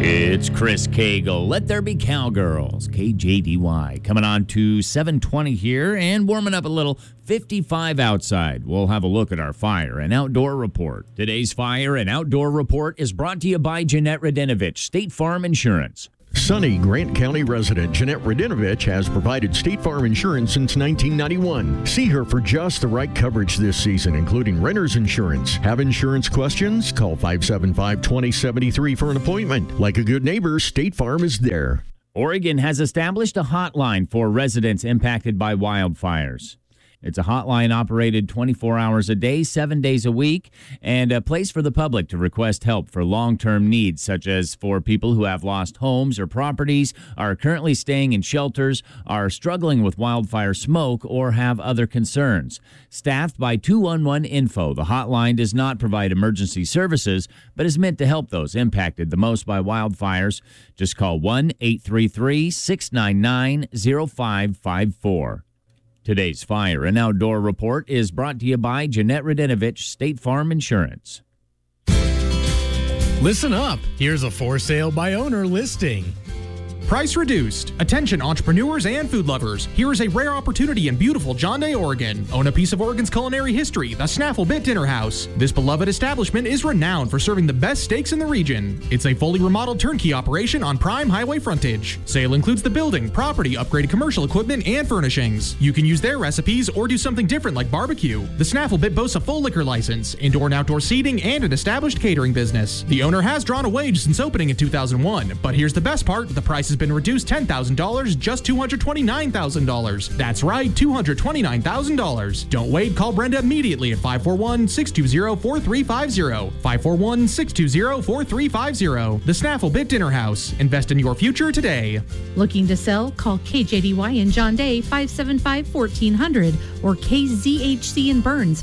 It's Chris Cagle. Let there be cowgirls. KJDY coming on to 7:20 here and warming up a little. 55 outside. We'll have a look at our fire and outdoor report. Today's fire and outdoor report is brought to you by Jeanette Radinovich, State Farm Insurance. Sunny Grant County resident Jeanette Radinovich has provided State Farm Insurance since 1991. See her for just the right coverage this season, including renter's insurance. Have insurance questions? Call 575-2073 for an appointment. Like a good neighbor, State Farm is there. Oregon has established a hotline for residents impacted by wildfires. It's a hotline operated 24 hours a day, 7 days a week, and a place for the public to request help for long-term needs, such as for people who have lost homes or properties, are currently staying in shelters, are struggling with wildfire smoke, or have other concerns. Staffed by 211-INFO, the hotline does not provide emergency services, but is meant to help those impacted the most by wildfires. Just call 1-833-699-0554. Today's fire and outdoor report is brought to you by Jeanette Radinovich, State Farm Insurance. Listen up. Here's a for sale by owner listing. Price reduced. Attention entrepreneurs and food lovers. Here is a rare opportunity in beautiful John Day, Oregon. Own a piece of Oregon's culinary history, the Snaffle Bit Dinner House. This beloved establishment is renowned for serving the best steaks in the region. It's a fully remodeled turnkey operation on prime highway frontage. Sale includes the building, property, upgraded commercial equipment, and furnishings. You can use their recipes or do something different like barbecue. The Snaffle Bit boasts a full liquor license, indoor and outdoor seating, and an established catering business. The owner has drawn a wage since opening in 2001, but here's the best part, the price has been reduced $10,000, just $229,000. That's right, $229,000. Don't wait, call Brenda immediately at 541-620-4350. 541-620-4350. The Snaffle Bit Dinner House. Invest in your future today. Looking to sell? Call KJDY in John Day 575-1400 or KZHC in Burns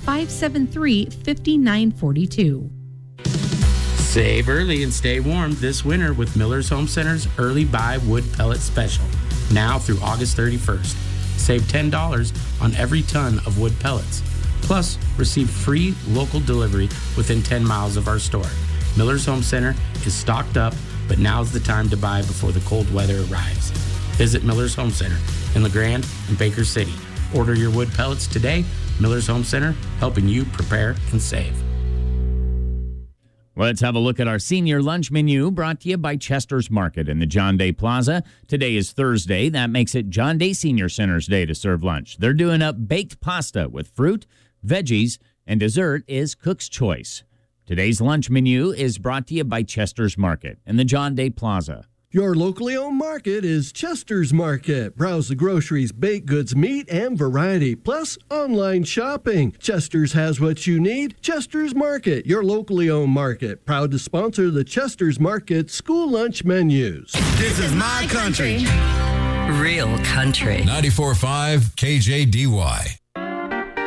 573-5942. Save early and stay warm this winter with Miller's Home Center's Early Buy Wood Pellet Special, now through August 31st. Save $10 on every ton of wood pellets. Plus, receive free local delivery within 10 miles of our store. Miller's Home Center is stocked up, but now's the time to buy before the cold weather arrives. Visit Miller's Home Center in LeGrand and Baker City. Order your wood pellets today. Miller's Home Center, helping you prepare and save. Let's have a look at our senior lunch menu brought to you by Chester's Market in the John Day Plaza. Today is Thursday. That makes it John Day Senior Center's day to serve lunch. They're doing up baked pasta with fruit, veggies, and dessert is Cook's Choice. Today's lunch menu is brought to you by Chester's Market in the John Day Plaza. Your locally owned market is Chester's Market. Browse the groceries, baked goods, meat, and variety, plus online shopping. Chester's has what you need. Chester's Market, your locally owned market. Proud to sponsor the Chester's Market school lunch menus. This is my country. Real country. 94.5 KJDY.